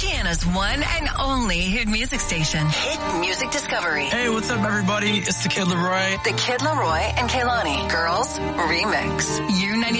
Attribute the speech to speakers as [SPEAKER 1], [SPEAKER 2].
[SPEAKER 1] Indiana's one and only hit music station. Hit Music Discovery.
[SPEAKER 2] Hey, what's up, everybody? It's the Kid Laroi.
[SPEAKER 1] The Kid Laroi and Kehlani. Girls Remix.